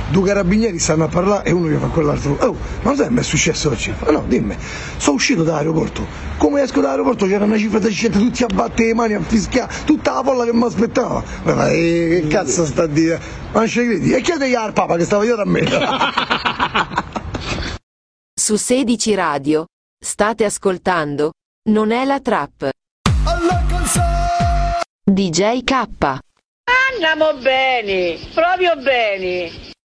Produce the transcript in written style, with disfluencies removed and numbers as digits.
due carabinieri stanno a parlare e uno gli fa quell'altro: oh, ma lo sai che è successo oggi? Fa, no, dimmi, sono uscito dall'aeroporto, come esco dall'aeroporto c'era una cifra di gente, tutti a battere le mani, a fischiare, tutta la folla che mi aspettava. Ma che cazzo sta a dire? Ma non ci credi? E chiedegli al Papa che stava dietro a me. Su 16 Radio state ascoltando Non è la trap. DJ K. Andiamo bene, proprio bene.